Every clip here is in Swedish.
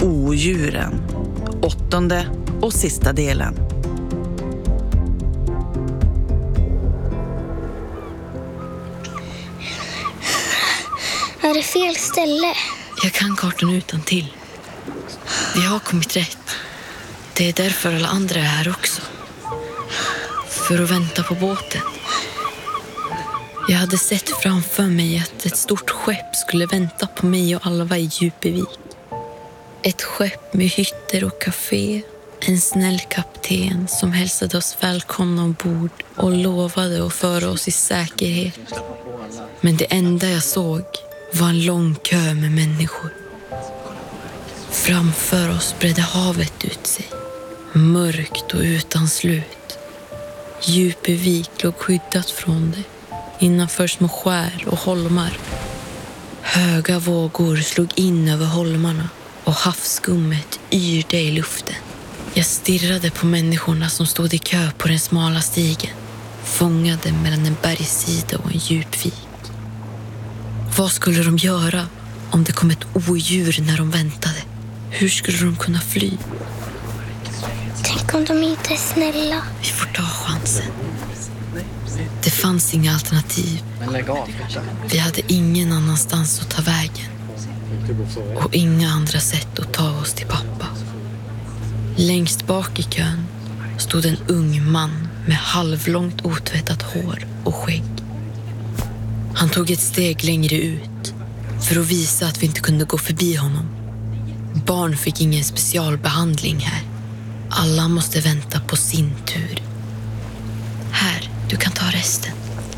Odjuren, 8:e och sista delen. Är det fel ställe? Jag kan kartan utan till. Vi har kommit rätt. Det är därför alla andra är här också. För att vänta på båten. Jag hade sett framför mig att ett stort skepp skulle vänta på mig och Alva i Djupevik. Ett skepp med hytter och café. En snäll kapten som hälsade oss välkomna ombord och lovade att föra oss i säkerhet. Men det enda jag såg var en lång kö med människor. Framför oss bredde havet ut sig. Mörkt och utan slut. Djupevik låg skyddat från det. Innanför små skär och holmar. Höga vågor slog in över holmarna och havsskummet yrde i luften. Jag stirrade på människorna som stod i kö på den smala stigen. Fångade mellan en bergssida och en djupvik. Vad skulle de göra om det kom ett odjur när de väntade? Hur skulle de kunna fly? Tänk om de inte är snälla. Vi får ta chansen. Det fanns inga alternativ. Vi hade ingen annanstans att ta vägen. Och inga andra sätt att ta oss till pappa. Längst bak i kön stod en ung man med halvlångt otvättat hår och skägg. Han tog ett steg längre ut för att visa att vi inte kunde gå förbi honom. Barn fick ingen specialbehandling här. Alla måste vänta på sin tur. Här, du kan ta resten.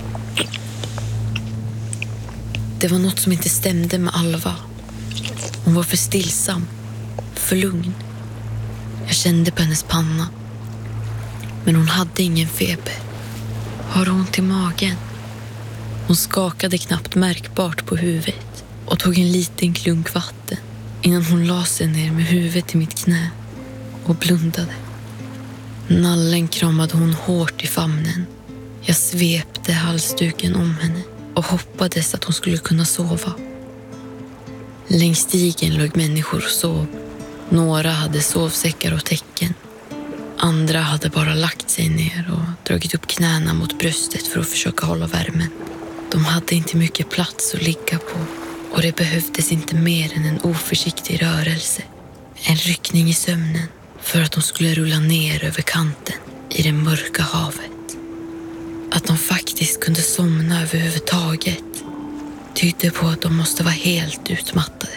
Det var något som inte stämde med Alva. Hon var för stillsam, för lugn. Jag kände på hennes panna. Men hon hade ingen feber. Har hon ont i magen? Hon skakade knappt märkbart på huvudet och tog en liten klunk vatten innan hon la sig ner med huvudet i mitt knä och blundade. Nallen kramade hon hårt i famnen. Jag svepte halsduken om henne och hoppades att hon skulle kunna sova. Längs stigen låg människor och sov. Några hade sovsäckar och täcken. Andra hade bara lagt sig ner och dragit upp knäna mot bröstet för att försöka hålla värmen. De hade inte mycket plats att ligga på och det behövdes inte mer än en oförsiktig rörelse. En ryckning i sömnen för att de skulle rulla ner över kanten i det mörka havet. Att de faktiskt kunde somna överhuvudtaget tydde på att de måste vara helt utmattade.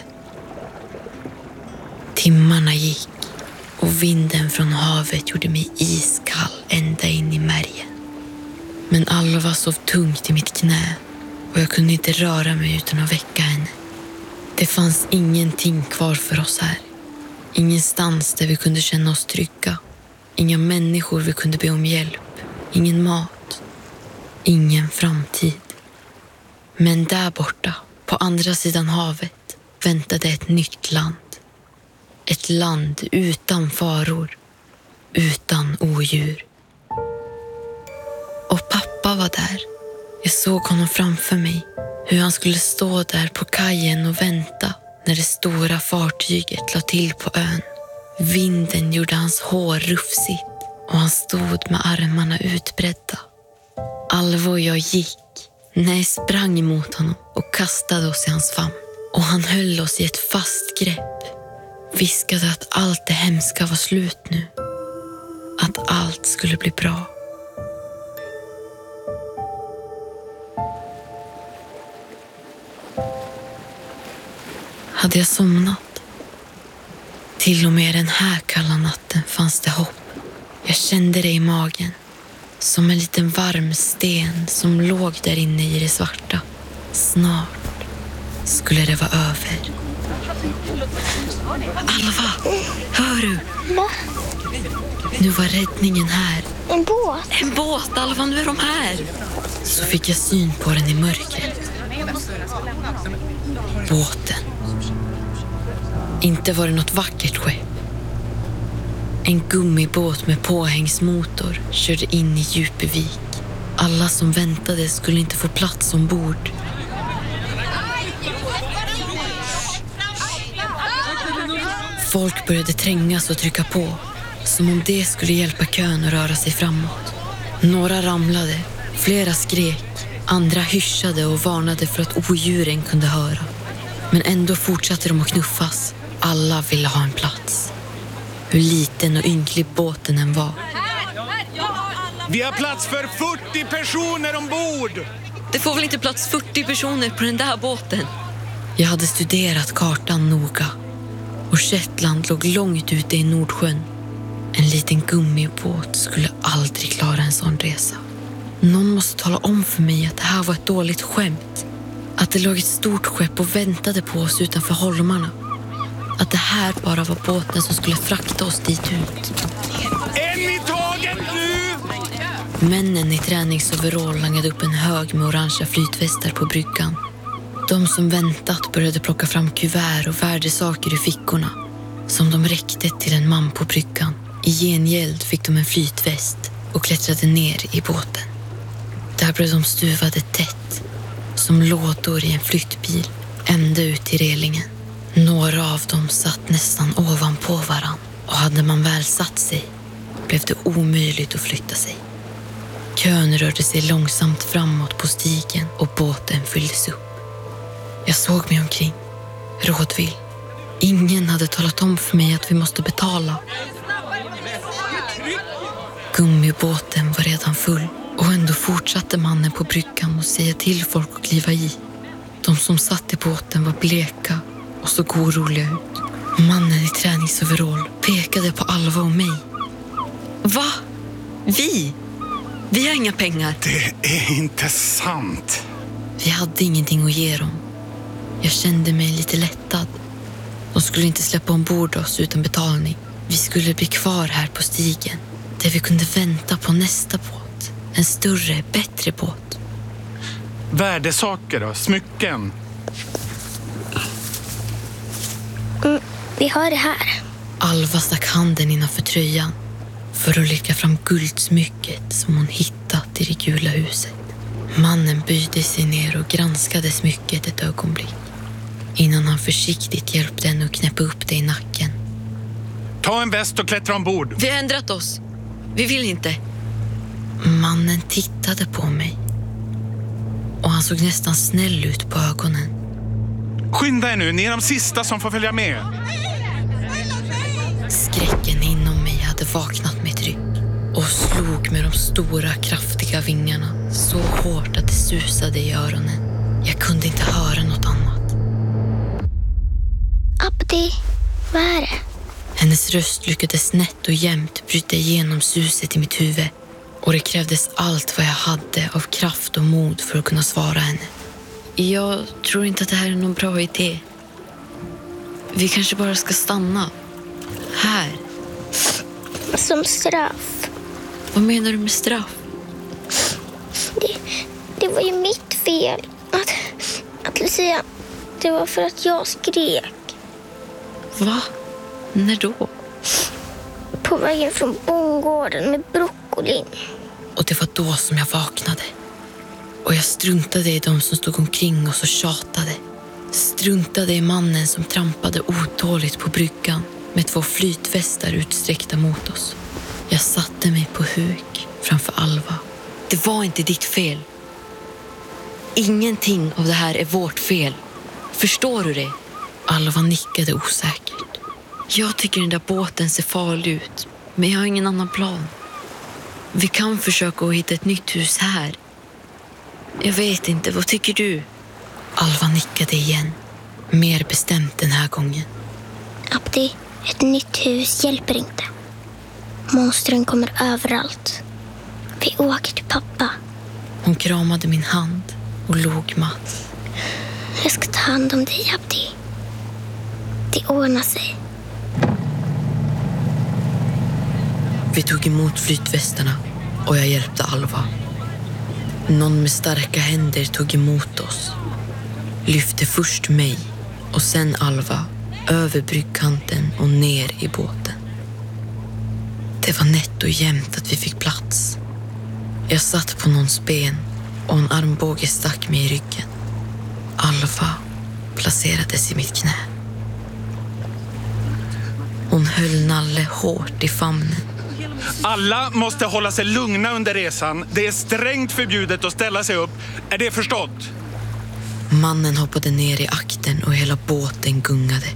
Timmarna gick och vinden från havet gjorde mig iskall ända in i märgen. Men Alva sov tungt i mitt knä och jag kunde inte röra mig utan att väcka henne. Det fanns ingenting kvar för oss här. Ingenstans där vi kunde känna oss trygga. Inga människor vi kunde be om hjälp. Ingen mat. Ingen framtid. Men där borta, på andra sidan havet, väntade ett nytt land. Ett land utan faror. Utan odjur. Och pappa var där. Jag såg honom framför mig. Hur han skulle stå där på kajen och vänta när det stora fartyget la till på ön. Vinden gjorde hans hår rufsigt och han stod med armarna utbredda. Alva och jag gick. Nej, sprang emot honom och kastade oss i hans famn. Och han höll oss i ett fast grepp. Viskade att allt det hemska var slut nu. Att allt skulle bli bra. Hade jag somnat? Till och med den här kalla natten fanns det hopp. Jag kände det i magen. Som en liten varm sten som låg där inne i det svarta. Snart skulle det vara över. Alva, hör du? Va? Nu var räddningen här. En båt? En båt, Alva, nu är de här. Så fick jag syn på den i mörkret. Båten. Inte var det något vackert skepp. En gummibåt med påhängsmotor körde in i Djupevik. Alla som väntade skulle inte få plats ombord. Folk började trängas och trycka på, som om det skulle hjälpa kön att röra sig framåt. Några ramlade, flera skrek, andra hyschade och varnade för att odjuren kunde höra. Men ändå fortsatte de att knuffas. Alla ville ha en plats. Hur liten och ynklig båten än var. Vi har plats för 40 personer ombord! Det får väl inte plats 40 personer på den där båten? Jag hade studerat kartan noga. Och Shetland låg långt ute i Nordsjön. En liten gummibåt skulle aldrig klara en sån resa. Någon måste tala om för mig att det här var ett dåligt skämt. Att det låg ett stort skepp och väntade på oss utanför holmarna. Att det här bara var båten som skulle frakta oss dit ut. En i taget nu! Männen i träningsoverall langade upp en hög med orangea flytvästar på bryggan. De som väntat började plocka fram kuvert och värdesaker ur fickorna som de räckte till en man på bryggan. I gengäld fick de en flytväst och klättrade ner i båten. Där blev de stuvade tätt, som lådor i en flyttbil, ända ut till relingen. Några av dem satt nästan ovanpå varann, och hade man väl satt sig blev det omöjligt att flytta sig. Kön rörde sig långsamt framåt på stigen och båten fylldes upp. Jag såg mig omkring, rådvill. Ingen hade talat om för mig att vi måste betala. Gummibåten var redan full, och ändå fortsatte mannen på bryggan att säga till folk att kliva i. De som satt i båten var bleka och såg oroliga ut. Mannen i träningsoverall pekade på Alva och mig. Va? Vi? Vi har inga pengar. Det är inte sant. Vi hade ingenting att ge dem. Jag kände mig lite lättad. De skulle inte släppa ombord oss utan betalning. Vi skulle bli kvar här på stigen, där vi kunde vänta på nästa båt. En större, bättre båt. Värdesaker då? Smycken? Vi har det här. Alva stack handen innanför tröjan för att lycka fram guldsmycket som hon hittat i det gula huset. Mannen böjde sig ner och granskade smycket ett ögonblick innan han försiktigt hjälpte henne att knäppa upp det i nacken. Ta en väst och klättra ombord. Vi har ändrat oss. Vi vill inte. Mannen tittade på mig och han såg nästan snäll ut på ögonen. Skynda er nu, ni är de sista som får följa med. Skräcken inom mig hade vaknat med tryck och slog med de stora, kraftiga vingarna så hårt att det susade i öronen. Jag kunde inte höra något annat. Abdi, vad är det? Hennes röst lyckades snett och jämnt bryta igenom suset i mitt huvud. Och det krävdes allt vad jag hade av kraft och mod för att kunna svara henne. Jag tror inte att det här är någon bra idé. Vi kanske bara ska stanna. Här. Som straff. Vad menar du med straff? Det var ju mitt fel. Att säga, det var för att jag skrek. Va? När då? På vägen från bondgården med broccolin. Och det var då som jag vaknade. Och jag struntade i de som stod omkring oss och tjatade. Struntade i mannen som trampade otåligt på bryggan med 2 flytvästar utsträckta mot oss. Jag satte mig på huk framför Alva. Det var inte ditt fel. Ingenting av det här är vårt fel. Förstår du det? Alva nickade osäkert. Jag tycker den där båten ser farlig ut, men jag har ingen annan plan. Vi kan försöka att hitta ett nytt hus här. Jag vet inte, vad tycker du? Alva nickade igen, mer bestämt den här gången. Abdi, ett nytt hus hjälper inte. Monstren kommer överallt. Vi åker till pappa. Hon kramade min hand och log matt. Jag ska ta hand om dig, Abdi. Det ordnar sig. Vi tog emot flytvästarna och jag hjälpte Alva. Någon med starka händer tog emot oss. Lyfte först mig och sen Alva över bryggkanten och ner i båten. Det var nätt och jämnt att vi fick plats. Jag satt på någons ben och en armbåge stack mig i ryggen. Alva placerades i mitt knä. Hon höll Nalle hårt i famnen. Alla måste hålla sig lugna under resan. Det är strängt förbjudet att ställa sig upp. Är det förstått? Mannen hoppade ner i akten och hela båten gungade.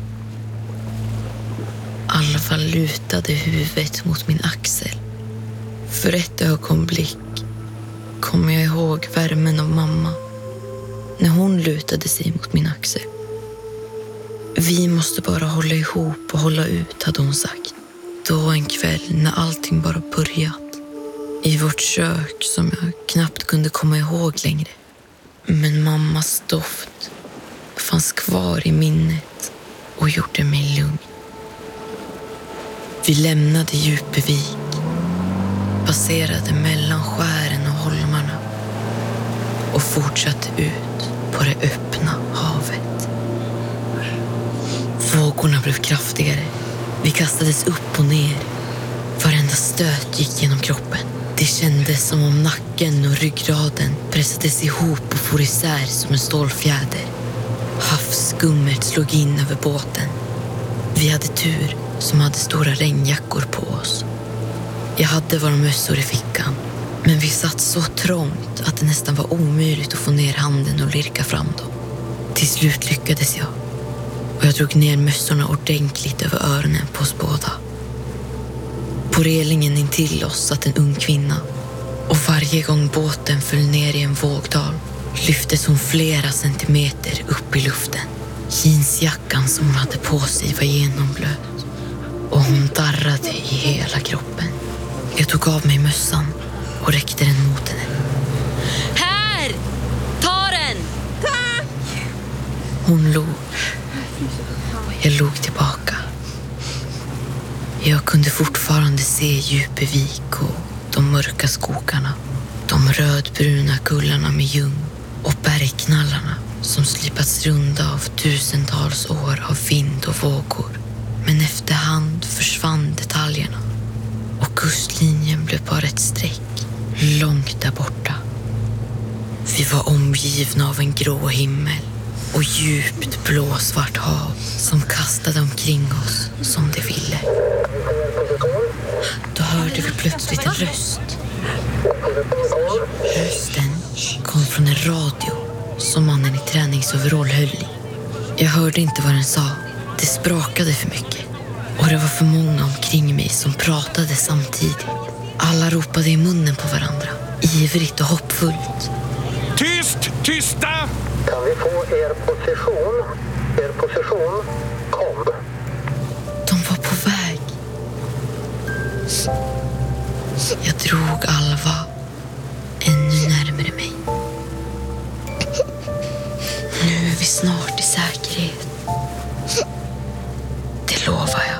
Alva lutade huvudet mot min axel. För ett ögonblick kommer jag ihåg värmen av mamma när hon lutade sig mot min axel. Vi måste bara hålla ihop och hålla ut, hade hon sagt. Då en kväll när allting bara börjat. I vårt kök som jag knappt kunde komma ihåg längre. Men mammas doft fanns kvar i minnet och gjorde mig lugn. Vi lämnade Djupevik, passerade mellan skären och holmarna och fortsatte ut på det öppna havet. Vågorna blev kraftigare. Vi kastades upp och ner. Varenda stöt gick genom kroppen. Det kändes som om nacken och ryggraden pressades ihop och for isär som en stålfjäder. Havsskummet slog in över båten. Vi hade tur som hade stora regnjackor på oss. Jag hade våra mössor i fickan, men vi satt så trångt att det nästan var omöjligt att få ner handen och lirka fram dem. Till slut lyckades jag, och jag drog ner mössorna ordentligt över öronen på oss båda. På relingen intill oss satt en ung kvinna, och varje gång båten föll ner i en vågdal lyftes hon flera centimeter upp i luften. Jeansjackan som hon hade på sig var genomblöt, och hon darrade i hela kroppen. Jag tog av mig mössan och räckte den mot henne. Här! Ta den! Tack! Hon log. Jag log tillbaka. Jag kunde fortfarande se Djupevik och de mörka skogarna, de rödbruna kullarna med ljung och bergknallarna som slipats runda av tusentals år av vind och vågor. Men efterhand försvann detaljerna och kustlinjen blev bara ett streck långt där borta. Vi var omgivna av en grå himmel och djupt blåsvart hav som kastade omkring oss som det ville. Då hörde vi plötsligt en röst. Rösten kom från en radio som mannen i träningsoverall höll i. Jag hörde inte vad den sa. Det sprakade för mycket. Och det var för många omkring mig som pratade samtidigt. Alla ropade i munnen på varandra, ivrigt och hoppfullt. Tyst! Tysta! Kan vi få er position? Er position, kom. De var på väg. Jag drog Alva ännu närmare mig. Nu är vi snart i säkerhet. Det lovar jag.